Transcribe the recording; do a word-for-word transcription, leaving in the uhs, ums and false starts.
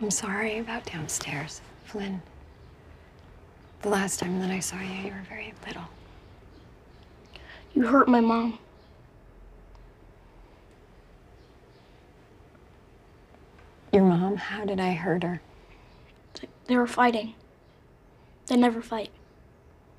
I'm sorry about downstairs, Flynn. The last time that I saw you, you were very little. You hurt my mom. Your mom? How did I hurt her? They were fighting. They never fight.